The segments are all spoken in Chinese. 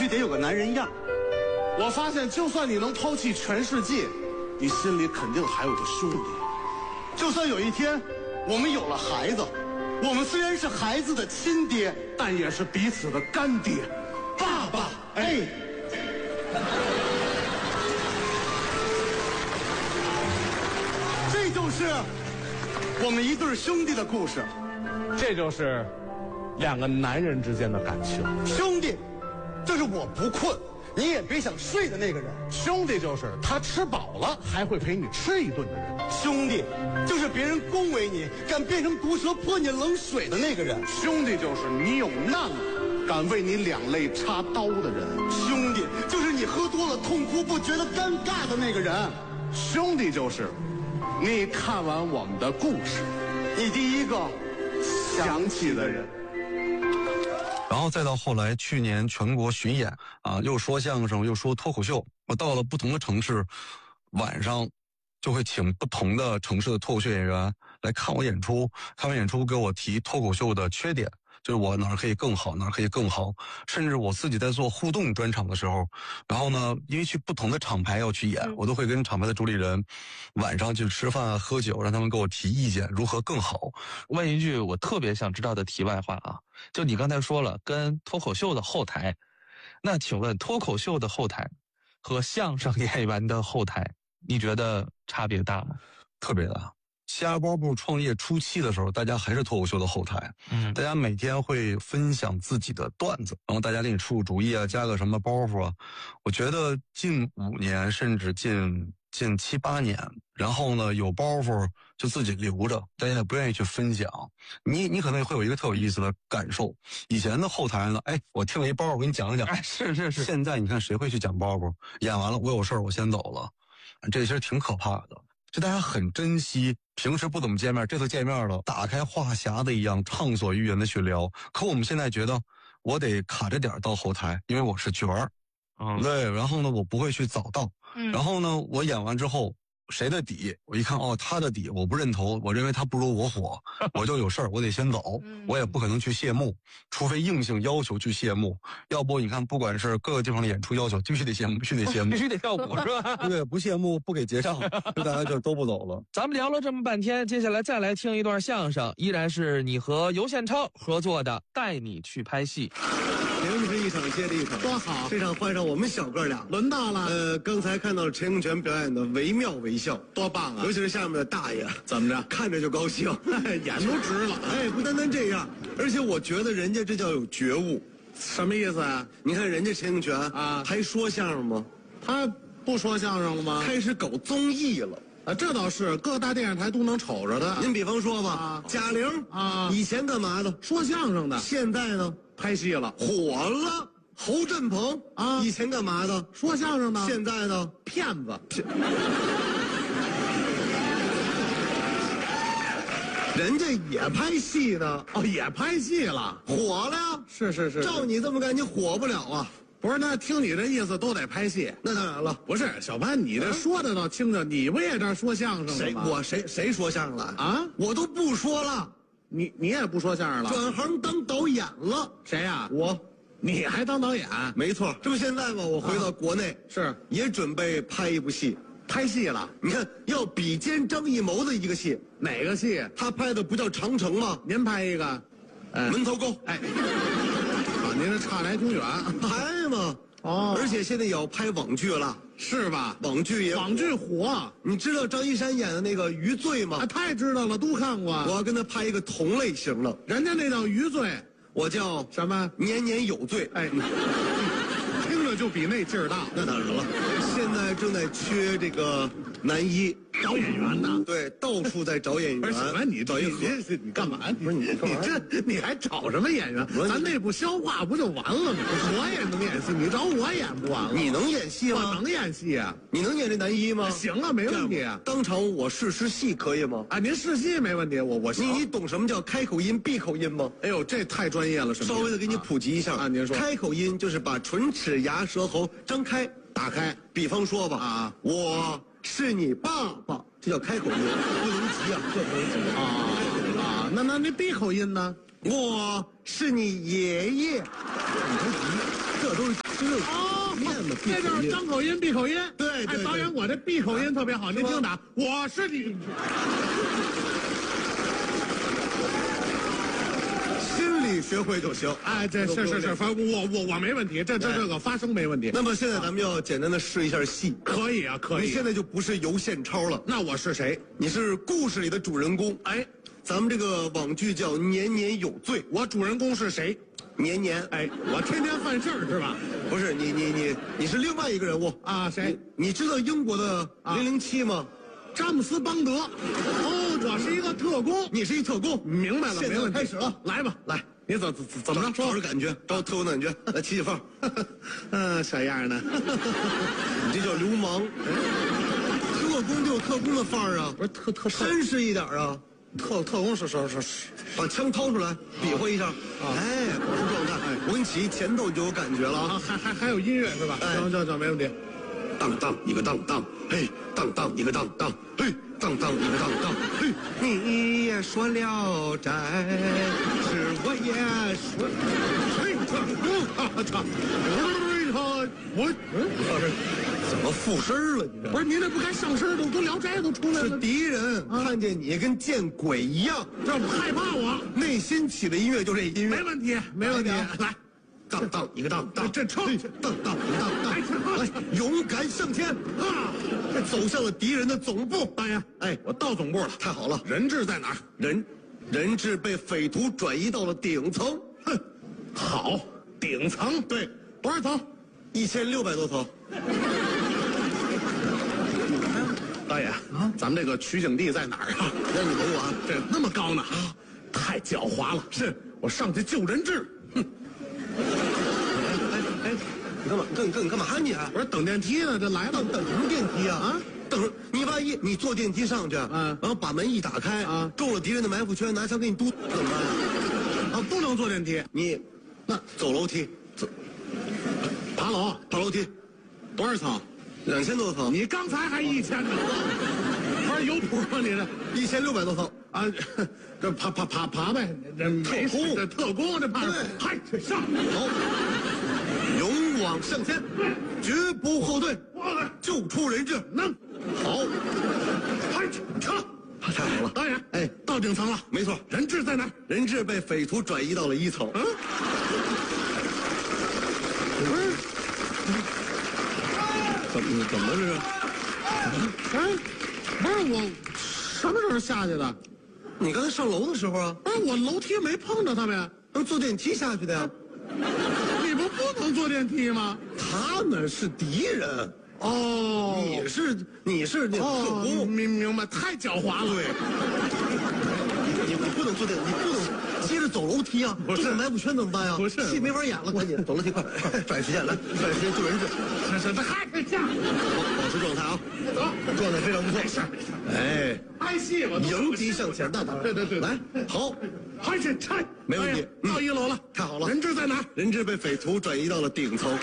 须得有个男人样。 我发现，就算你能抛弃全世界，你心里肯定还有个兄弟。 就算有一天我们有了孩子，我们虽然是孩子的亲爹， 但也是彼此的干爹。 爸爸，哎，这就是我们一对兄弟的故事。 这就是两个男人之间的感情。 兄弟，就是我不困，你也别想睡的那个人。 兄弟就是他吃饱了还会陪你吃一顿的人。 兄弟，就是别人恭维你，敢变成毒蛇泼你冷水的那个人。 兄弟就是你有难了，敢为你两肋插刀的人。 兄弟，就是你喝多了痛哭不觉得尴尬的那个人。 兄弟就是你看完我们的故事， 你第一个想起的人。 然后再到后来，去年全国巡演啊，又说相声，又说脱口秀。我到了不同的城市，晚上就会请不同的城市的脱口秀演员来看我演出，看完演出给我提脱口秀的缺点，就是我哪儿可以更好，哪儿可以更好。甚至我自己在做互动专场的时候，然后呢，因为去不同的厂牌要去演，我都会跟厂牌的主理人晚上去吃饭喝酒，让他们给我提意见，如何更好。 问一句我特别想知道的题外话啊，就你刚才说了跟脱口秀的后台，那请问脱口秀的后台和相声演员的后台，你觉得差别大吗？ 特别大。瞎包部创业初期的时候，大家还是脱口秀的后台，大家每天会分享自己的段子，然后大家给你出主意啊，加个什么包袱啊。我觉得近5年甚至近7、8年，然后呢有包袱就自己留着，大家也不愿意去分享。你可能会有一个特有意思的感受，以前的后台呢，哎，我听了一包袱，我给你讲讲。 哎，是。 现在你看谁会去讲包袱？演完了，我有事我先走了，这其实挺可怕的。就大家很珍惜，平时不怎么见面，这次见面了，打开话匣子一样畅所欲言的去聊。可我们现在觉得，我得卡着点到后台，因为我是角儿，对，然后呢，我不会去早到，然后呢，我演完之后，谁的底，我一看哦，他的底我不认头，我认为他不如我火，我就有事儿，我得先走，我也不可能去谢幕，除非硬性要求去谢幕，要不你看，不管是各个地方的演出要求，必须得谢幕，必须得谢幕， 必须得跳舞是吧？ 对，不谢幕不给结账，就大家就都不走了。 咱们聊了这么半天，接下来再来听一段相声，依然是你和尤宪超合作的《带你去拍戏》。 节目是一场接着一场，多好！这场换上我们小哥俩，轮到了。刚才看到了陈永泉表演的惟妙惟肖，多棒啊！尤其是下面的大爷，怎么着，看着就高兴，眼都直了。哎，不单单这样，而且我觉得人家这叫有觉悟。什么意思啊？你看人家陈永泉啊，还说相声吗？ 他不说相声了吗？ 开始搞综艺了。 这倒是，各大电视台都能瞅着的。 您比方说吧，贾玲啊，以前干嘛的？ 说相声的。 现在呢？ 拍戏了， 火了。侯振鹏啊，以前干嘛的？ 说相声的。 现在呢？ 骗子。 人家也拍戏呢。 哦，也拍戏了， 火了呀。 是。 照你这么干，你火不了啊。 不是，那听你这意思都得拍戏。 那当然了。 不是，小潘，你这说的倒轻着，你不也这说相声吗？ 谁说相声了啊？ 我都不说了。 你也不说相声了？ 转行当导演了。 谁呀？ 我。 你还当导演？ 没错。这不现在吧，我回到国内， 是也准备拍一部戏。 拍戏了？ 你看，要比肩张艺谋的一个戏。 哪个戏？ 他拍的不叫《长城》吗？ 您拍一个， 门头沟。 哎，您这差来挺远。 拍嘛。哦。而且现在也要拍网剧了。 是吧？ 网剧火。 你知道张一山演的那个《余罪》吗？ 太知道了，都看过。 我要跟他拍一个同类型的。 人家那叫余罪， 我叫什么？ 年年有罪。 哎，听着就比那劲儿大。 那当然了，现在正在缺这个男一。 找演员呢？ 对，到处在找演员。 不是，你找你干嘛？不是你还找什么演员？咱内部消化不就完了吗？我也能演戏，你找我演不完了？ 你能演戏吗？ 我能演戏啊！ 你能演这男一吗？ 行啊，没问题啊。 当场我试戏可以吗？ 啊，您试戏没问题，我行。 你懂什么叫开口音、闭口音吗？ 哎呦，这太专业了， 稍微的给你普及一下啊。您说， 开口音就是把唇齿牙舌喉张开、 打开。 比方说吧，啊，我是你爸爸。这叫开口音，不能急啊，这不能急啊！那闭口音呢？ 我是你爷爷，你别急，这都是哦， 念嘛，闭这就是口音。 张口音、闭口音。 对对对导演，我这闭口音特别好，您听着，我是你。 心里学会就行。 哎，这是，反正我没问题，这个发声没问题。 那么现在咱们要简单的试一下戏。 可以啊，可以。 你现在就不是尤宪超了， 那我是谁？ 你是故事里的主人公。 哎， 咱们这个网剧叫《年年有罪》， 我主人公是谁？ 年年。 哎，我天天犯事儿是吧？ 不是你是另外一个人物啊，谁？ 你知道英国的007吗？ 詹姆斯邦德。哦，我是一个特工。 你是一特工。 明白了， 现在没问题。 开始了， 来吧， 来， 你怎么着？ 找着感觉，找特工的感觉，来起起范儿。 小样呢？ 你这叫流氓。特工就有特工的范儿啊， 不是特绅士一点啊。 特工是， 把枪掏出来，比划一下。哎，保持状态。我给你起前奏就有感觉了啊。 还有音乐是吧？行，没问题。 当当一个当当，嘿，当当一个当当，嘿，当当一个当当，嘿。你也说聊斋，是我也说。怎么附身了？你这不是您这不该上身都聊斋都出来了。 是敌人看见你跟见鬼一样， 这害怕我， 内心起的音乐就这音乐。 没问题，没问题。来， 当当一个当当， 这唱当当一个当当，来，勇敢向前啊！走向了敌人的总部。 大爷， 哎， 我到总部了， 太好了。 人质在哪儿？ 人质被匪徒转移到了顶层。 哼，好，顶层。 对， 多少层 ？1600多层。 导演啊，咱们这个取景地在哪儿啊？ 让你等我啊， 这那么高呢？太狡猾了。 是我上去救人质。哼。 哎，你干嘛？你干嘛你啊？ 我说等电梯呢，这来了。 等什么电梯啊？啊，等你万一你坐电梯上去，然后把门一打开，中了敌人的埋伏圈，拿枪给你嘟，怎么办啊？ 啊，不能坐电梯。 你那走楼梯， 爬楼梯， 多少层 ？2000多层。 你刚才还1000呢，不是有谱吗？你这 1600多层啊，这爬呗，这没事这特工这爬，嗨，上好，勇往向前，绝不后退，救出人质， 能好， 嗨，撤。 太好了， 导演， 哎， 到顶层了， 没错， 人质在哪儿？ 人质被匪徒转移到了1层。怎么了这是？ 哎，不是我什么时候下去的？ 你刚才上楼的时候啊？ 不是我楼梯没碰着他们呀， 坐电梯下去的呀。 你不能坐电梯吗？ 他们是敌人。 哦， 你是那个特工， 明白，太狡猾了。 对，你不能坐电梯，你不能接着走楼梯啊！ 不是埋伏圈怎么办呀？ 不是戏没法演了，赶紧走楼梯，快抓紧时间来，抓紧时间救人质。 这还可以下， 保持状态啊！ 走， 状态非常不错。 没事。 哎， 拍戏嘛， 迎敌向前，当然。 对， 来，好， 还是拆， 没问题。 到1楼了， 太好了。 人质在哪？ 人质被匪徒转移到了顶层。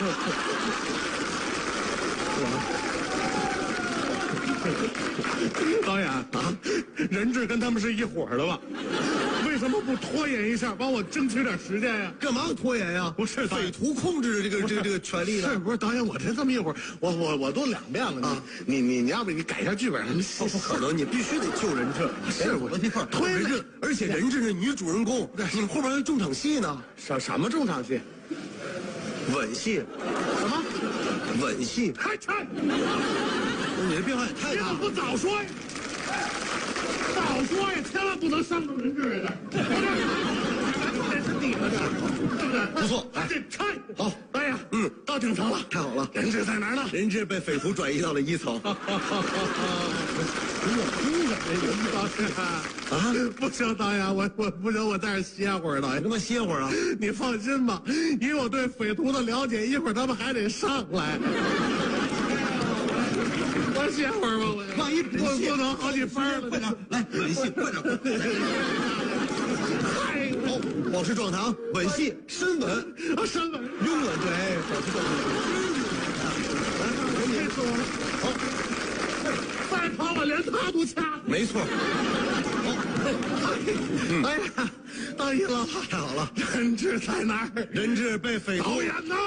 导演啊，人质跟他们是一伙的吧？为什么不拖延一下，帮我争取点时间呀？ 干嘛要拖延呀？ 不是匪徒控制着这个权力呢？ 是不是导演？我这么一会儿，我都2遍了啊！你要不你改一下剧本什么戏？ 不可能，你必须得救人质。 是我推人质，而且人质是女主人公，你们后边还有重场戏呢。 什么重场戏？ 吻戏。 什么？ 吻戏。 还拆？ 你这变化也太大了！ 不早说呀！早说呀！千万不能伤着人质的。这是你们的， 不错， 这拆好。 哎呀，到顶层了， 太好了。 人质在哪儿呢？ 人质被匪徒转移到了1层。 啊，不行，导演，我不行，我在这歇会儿，导演， 他妈歇会儿啊！ 你放心吧，以我对匪徒的了解，一会儿他们还得上来。我歇会儿吧， 万一不能好几分了， 快点，来吻戏，快点！ 太好，保持状态啊！吻戏，深吻， 深吻， 拥吻，对，保持状态。 来，这是我了。好，再跑我连他都掐。 没错。 哎呀，到1楼， 太好了！ 人质在哪儿？ 人质被匪徒。 导演呢？